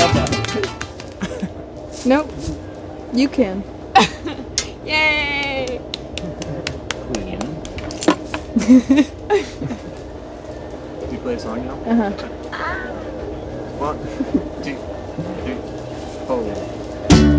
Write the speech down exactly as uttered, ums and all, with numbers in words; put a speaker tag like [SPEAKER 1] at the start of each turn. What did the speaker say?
[SPEAKER 1] love that.
[SPEAKER 2] Nope. You can.
[SPEAKER 3] Yay!
[SPEAKER 1] Queen. Do you play a song now?
[SPEAKER 2] Uh huh.
[SPEAKER 1] One, two.